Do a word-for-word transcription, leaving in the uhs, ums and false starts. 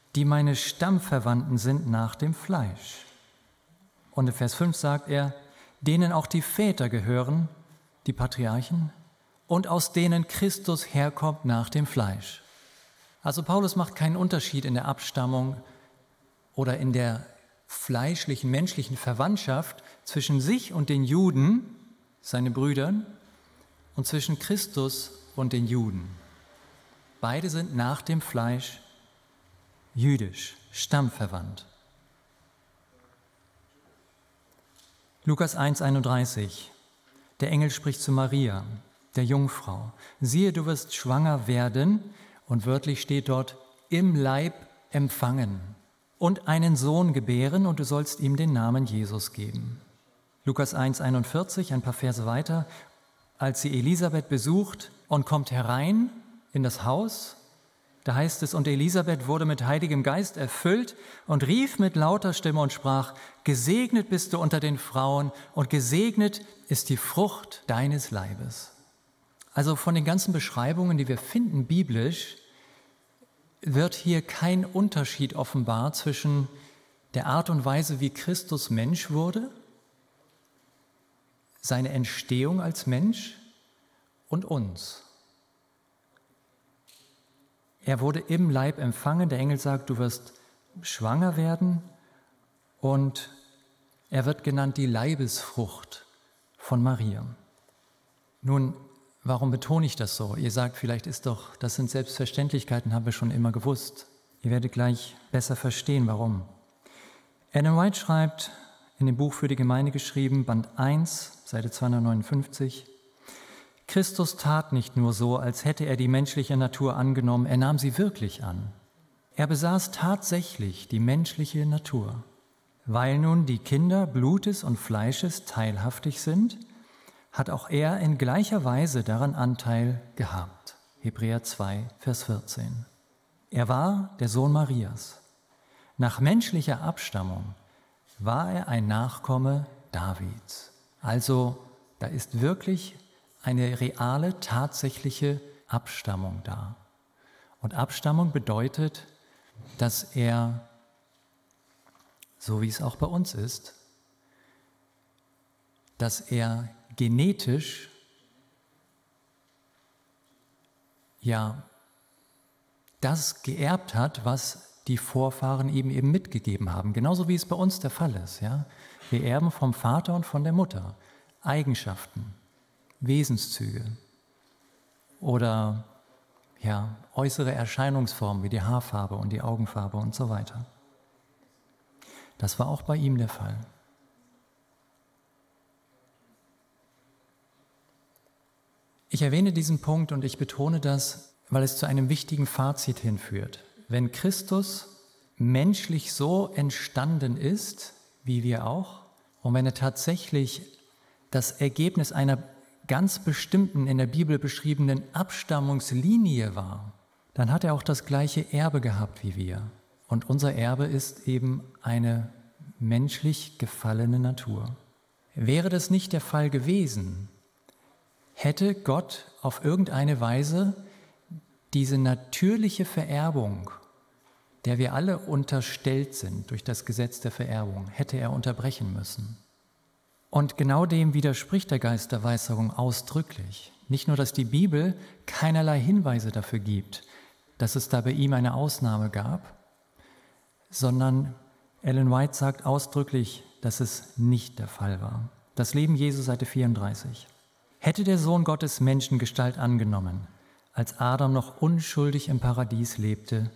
die meine Stammverwandten sind nach dem Fleisch. Und in Vers fünf sagt er, denen auch die Väter gehören, die Patriarchen, und aus denen Christus herkommt nach dem Fleisch. Also Paulus macht keinen Unterschied in der Abstammung oder in der fleischlichen, menschlichen Verwandtschaft zwischen sich und den Juden, seine Brüdern, und zwischen Christus und den Juden. Beide sind nach dem Fleisch jüdisch, stammverwandt. Lukas eins einunddreißig. Der Engel spricht zu Maria, der Jungfrau. Siehe, du wirst schwanger werden, und wörtlich steht dort, im Leib empfangen und einen Sohn gebären, und du sollst ihm den Namen Jesus geben. Lukas eins einundvierzig, ein paar Verse weiter. Als sie Elisabeth besucht und kommt herein in das Haus, da heißt es, und Elisabeth wurde mit Heiligem Geist erfüllt und rief mit lauter Stimme und sprach, gesegnet bist du unter den Frauen und gesegnet ist die Frucht deines Leibes. Also von den ganzen Beschreibungen, die wir finden biblisch, wird hier kein Unterschied offenbar zwischen der Art und Weise, wie Christus Mensch wurde, seine Entstehung als Mensch und uns. Er wurde im Leib empfangen. Der Engel sagt, du wirst schwanger werden, und er wird genannt die Leibesfrucht von Maria. Nun, warum betone ich das so? Ihr sagt, vielleicht ist doch, das sind Selbstverständlichkeiten, haben wir schon immer gewusst. Ihr werdet gleich besser verstehen, warum. Ellen White schreibt in dem Buch für die Gemeinde geschrieben, Band eins, Seite zweihundertneunundfünfzig, Christus tat nicht nur so, als hätte er die menschliche Natur angenommen, er nahm sie wirklich an. Er besaß tatsächlich die menschliche Natur. Weil nun die Kinder Blutes und Fleisches teilhaftig sind, hat auch er in gleicher Weise daran Anteil gehabt. Hebräer zwei, Vers vierzehn. Er war der Sohn Marias. Nach menschlicher Abstammung war er ein Nachkomme Davids. Also da ist wirklich eine reale, tatsächliche Abstammung da. Und Abstammung bedeutet, dass er, so wie es auch bei uns ist, dass er genetisch ja das geerbt hat, was die Vorfahren ihm eben mitgegeben haben. Genauso wie es bei uns der Fall ist. Ja? Wir erben vom Vater und von der Mutter Eigenschaften, Wesenszüge oder ja, äußere Erscheinungsformen wie die Haarfarbe und die Augenfarbe und so weiter. Das war auch bei ihm der Fall. Ich erwähne diesen Punkt und ich betone das, weil es zu einem wichtigen Fazit hinführt. Wenn Christus menschlich so entstanden ist, wie wir auch, und wenn er tatsächlich das Ergebnis einer ganz bestimmten, in der Bibel beschriebenen Abstammungslinie war, dann hat er auch das gleiche Erbe gehabt wie wir. Und unser Erbe ist eben eine menschlich gefallene Natur. Wäre das nicht der Fall gewesen, hätte Gott auf irgendeine Weise diese natürliche Vererbung, der wir alle unterstellt sind durch das Gesetz der Vererbung, hätte er unterbrechen müssen. Und genau dem widerspricht der Geist der Weissagung ausdrücklich. Nicht nur, dass die Bibel keinerlei Hinweise dafür gibt, dass es da bei ihm eine Ausnahme gab, sondern Ellen White sagt ausdrücklich, dass es nicht der Fall war. Das Leben Jesu, Seite vierunddreißig. Hätte der Sohn Gottes Menschengestalt angenommen, als Adam noch unschuldig im Paradies lebte,